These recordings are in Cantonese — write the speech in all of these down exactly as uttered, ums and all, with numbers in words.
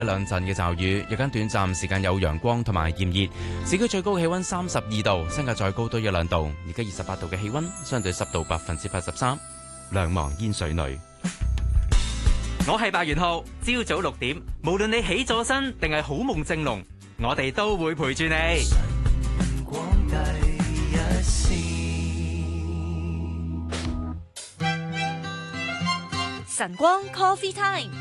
一兩陣嘅驟雨，日間短暫時間有陽光同埋炎熱，市區最高氣溫三十二度，新界再高多一兩度。而家二十八度嘅氣溫，相對濕度百分之八十三。兩忘煙水女， 我係白元浩，朝早六點，無論你起咗身定係好夢正濃，我哋都會陪住你。 晨光第一線， 晨光 Coffee Time。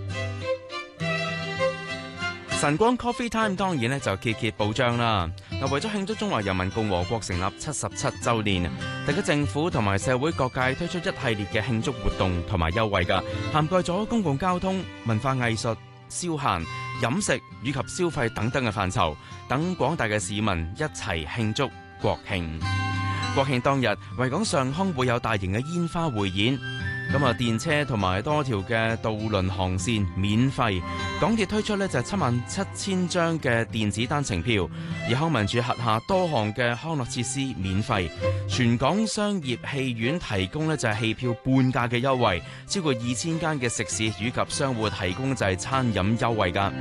晨光 Coffee Time 當然咧就揭揭報章啦。嗱，為咗慶祝中華人民共和國成立七十七週年，特區政府同埋社會各界推出一系列嘅慶祝活動同埋優惠㗎，涵蓋咗公共交通、文化藝術、消閒、飲食以及消費等等嘅範疇，等廣大嘅市民一齊慶祝國慶。國慶當日，維港上空會有大型嘅煙花匯演。咁啊，電車同埋多條嘅渡輪航線免費，港鐵推出呢就係七萬七千張嘅電子單程票，而康文署轄下多項嘅康樂設施免費，全港商業戲院提供呢就係戲票半價嘅優惠，超過二千間嘅食肆以及商戶提供就係餐飲優惠㗎。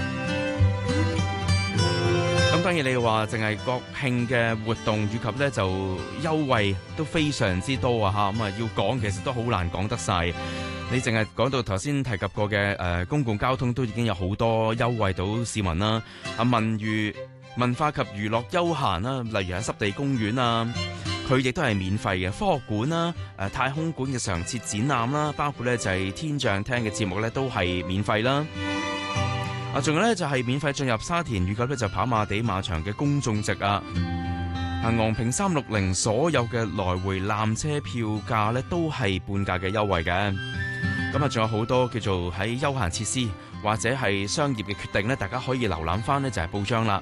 咁當然你話淨係國慶嘅活動以及咧就優惠都非常之多啊嚇，咁啊要講其實都好難講得晒。你淨係講到頭先提及過嘅誒公共交通都已經有好多優惠到市民啦。啊文娛文化及娛樂休閒啦，例如喺濕地公園啊，佢亦都係免費嘅。科學館啦、誒太空館嘅常設展覽啦，包括咧就係天象廳嘅節目咧都係免費啦。啊，仲有咧就係免費進入沙田以及咧就跑馬地馬場嘅公眾席啊！啊，昂坪三六零所有嘅來回纜車票價咧都係半價嘅優惠嘅。咁啊，仲有好多叫做喺休閒設施或者係商業嘅決定咧，大家可以瀏覽翻呢就係報章啦。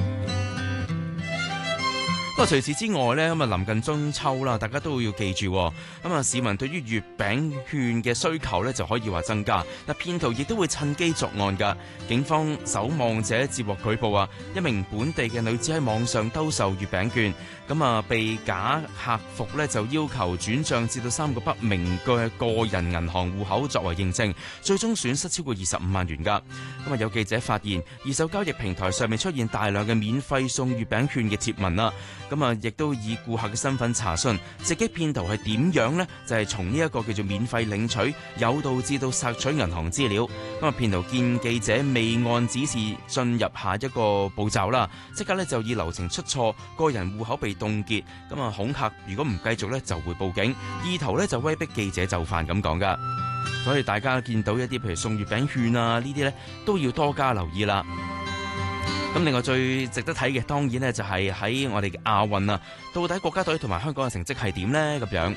不過除此之外呢，咁啊臨近中秋啦，大家都要記住，咁啊市民對於月餅券嘅需求呢就可以話增加。嗱，騙徒亦都會趁機作案㗎。警方守望者接獲舉報啊，一名本地嘅女子喺網上兜售月餅券，咁啊被假客服呢就要求轉帳至到三個不明嘅個人銀行戶口作為認證，最終損失超過二十五萬元㗎。咁啊有記者發現，二手交易平台上面出現大量嘅免費送月餅券嘅貼文啦。咁啊，亦都以顧客嘅身份查詢，直擊騙徒係點樣呢？就係從呢一個叫做免費領取，誘導至到索取銀行資料。咁啊，騙徒見記者未按指示進入下一個步驟啦，即刻咧就以流程出錯，個人戶口被凍結。咁啊，恐嚇如果唔繼續咧就會報警，意圖咧就威逼記者就範咁講噶。所以大家見到一啲譬如送月餅券啊呢啲咧，都要多加留意啦。咁另外最值得睇嘅當然咧就係喺我哋嘅亞運啊，到底國家隊同埋香港嘅成績係點呢？咁樣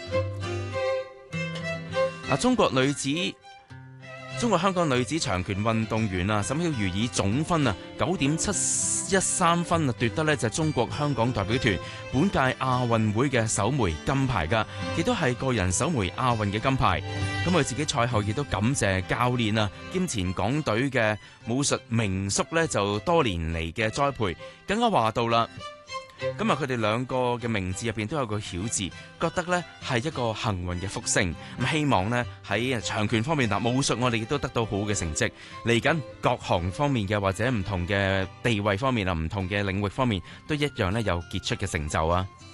啊，中國女子、中國香港女子長拳運動員啊，沈曉瑜以總分啊九點七一三分啊奪得呢就係中國香港代表團本屆亞運會嘅首枚金牌噶，亦都係個人首枚亞運嘅金牌。咁佢自己賽後亦都感謝教練啊兼前港隊嘅武術名宿呢就多年嚟嘅栽培，更加話到啦。咁啊，佢哋兩個嘅名字入邊都有個曉字，覺得呢係一個幸運嘅福星。咁希望呢喺長拳方面嗱，武術我哋亦都得到好嘅成績。嚟緊各行方面嘅或者唔同嘅地位方面啊，唔同嘅領域方面都一樣呢有傑出嘅成就啊！